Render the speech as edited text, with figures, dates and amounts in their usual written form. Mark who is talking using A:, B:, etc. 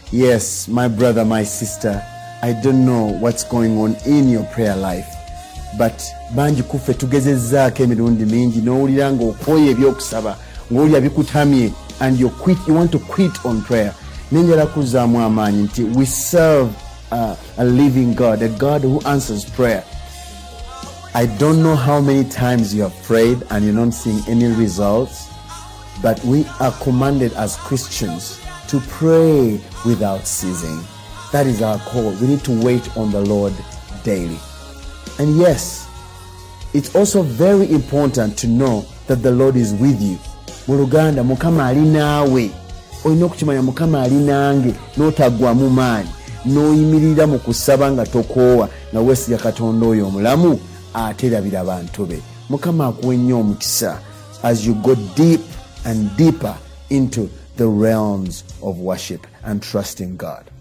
A: Yes, my brother, my sister, I don't know what's going on in your prayer life, but banji kufe tugezezzaako emirundi mingi n'owulira ng'okoye ebyokusaba ng'olya bikutamye and you want to quit on prayer. Nenjala kuzzaamu amaanyi nti we serve a living God, a God who answers prayer. I don't know how many times you have prayed and you're not seeing any results, but we are commanded as Christians to pray without ceasing. That is our call. We need to wait on the Lord daily. And yes, it's also very important to know that the Lord is with you. Mu Luganda, Mukama ali naawe. Olina okukimanya Mukama ali nange n'otaggwamu maanyi n'oyimirira mu kusaba nga tokoowa nga weesiga Katonda oyo omulamu aterabira abantu be. Mukama akuwe nnyo omukisa as you go deep and deeper into the realms of worship and trusting God.